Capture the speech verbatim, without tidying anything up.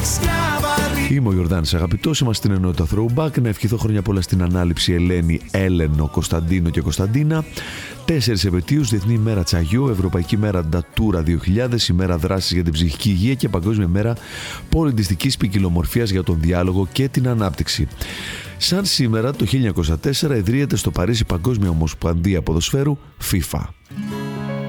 Είμαι ο Ιορδάνης Αγαπητός, είμαστε στην ενότητα Throwback. Να ευχηθώ χρόνια πολλά στην ανάληψη Ελένη, Έλενο, Κωνσταντίνο και Κωνσταντίνα. Τέσσερις επετείους: Διεθνή ημέρα τσαγιού, Ευρωπαϊκή μέρα Ντατούρα δύο χιλιάδες, ημέρα δράσης για την ψυχική υγεία και Παγκόσμια μέρα πολιτιστικής ποικιλομορφίας για τον διάλογο και την ανάπτυξη. Σαν σήμερα το χίλια εννιακόσια τέσσερα ιδρύεται στο Παρίσι Παγκόσμια Ομοσπονδία Ποδοσφαίρου FIFA.